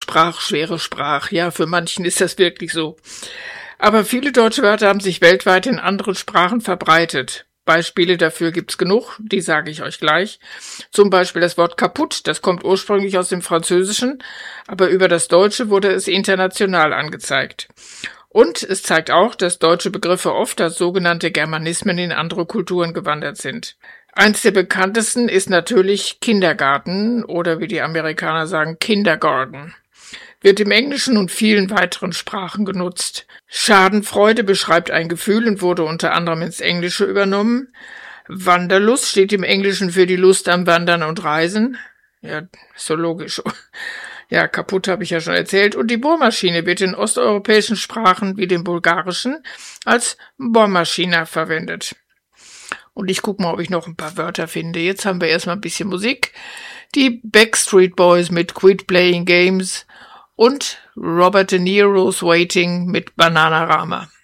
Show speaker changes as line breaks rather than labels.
schwere Sprach. Ja, für manchen ist das wirklich so. Aber viele deutsche Wörter haben sich weltweit in anderen Sprachen verbreitet. Beispiele dafür gibt's genug, die sage ich euch gleich. Zum Beispiel das Wort kaputt, das kommt ursprünglich aus dem Französischen, aber über das Deutsche wurde es international angezeigt. Und es zeigt auch, dass deutsche Begriffe oft als sogenannte Germanismen in andere Kulturen gewandert sind. Eins der bekanntesten ist natürlich Kindergarten oder wie die Amerikaner sagen, Kindergarten. Wird im Englischen und vielen weiteren Sprachen genutzt. Schadenfreude beschreibt ein Gefühl und wurde unter anderem ins Englische übernommen. Wanderlust steht im Englischen für die Lust am Wandern und Reisen. Ja, so logisch. Ja, kaputt habe ich ja schon erzählt. Und die Bohrmaschine wird in osteuropäischen Sprachen wie dem Bulgarischen als Bohrmaschina verwendet. Und ich gucke mal, ob ich noch ein paar Wörter finde. Jetzt haben wir erstmal ein bisschen Musik. Die Backstreet Boys mit Quit Playing Games und Robert De Niro's Waiting mit Bananarama.